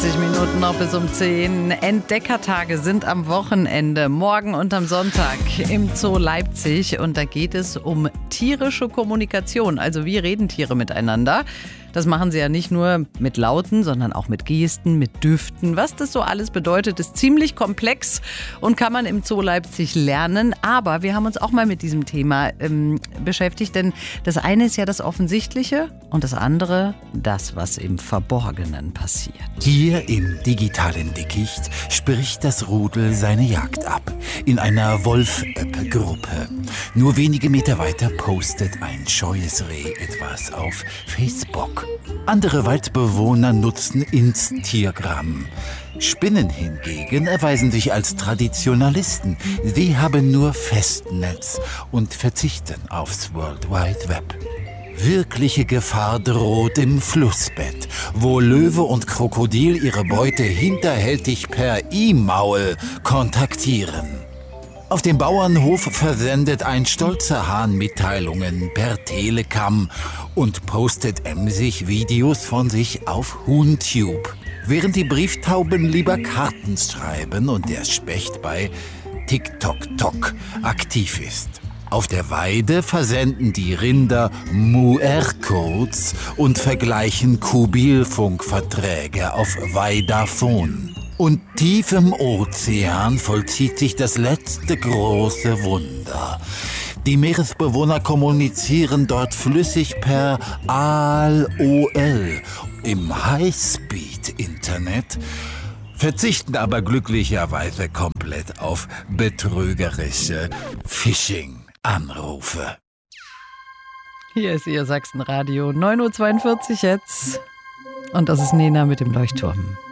Minuten noch bis um 10. Entdeckertage sind am Wochenende, morgen und am Sonntag im Zoo Leipzig. Und da geht es um tierische Kommunikation. Also wie reden Tiere miteinander? Das machen sie ja nicht nur mit Lauten, sondern auch mit Gesten, mit Düften. Was das so alles bedeutet, ist ziemlich komplex und kann man im Zoo Leipzig lernen. Aber wir haben uns auch mal mit diesem Thema beschäftigt, denn das eine ist ja das Offensichtliche und das andere das, was im Verborgenen passiert. Hier im digitalen Dickicht spricht das Rudel seine Jagd ab. In einer Wolf-App-Gruppe. Nur wenige Meter weiter postet ein scheues Reh etwas auf Facebook. Andere Waldbewohner nutzen Instagram. Spinnen hingegen erweisen sich als Traditionalisten. Sie haben nur Festnetz und verzichten aufs World Wide Web. Wirkliche Gefahr droht im Flussbett, wo Löwe und Krokodil ihre Beute hinterhältig per E-Mail kontaktieren. Auf dem Bauernhof versendet ein stolzer Hahn Mitteilungen per Telegram und postet emsig Videos von sich auf HuhnTube, während die Brieftauben lieber Karten schreiben und der Specht bei TikTok aktiv ist. Auf der Weide versenden die Rinder QR-Codes und vergleichen Mobilfunkverträge auf Vodafone. Und tief im Ozean vollzieht sich das letzte große Wunder. Die Meeresbewohner kommunizieren dort flüssig per AOL im Highspeed-Internet, verzichten aber glücklicherweise komplett auf betrügerische Phishing-Anrufe. Hier ist Ihr Sachsenradio, 9:42 Uhr jetzt. Und das ist Nena mit dem Leuchtturm.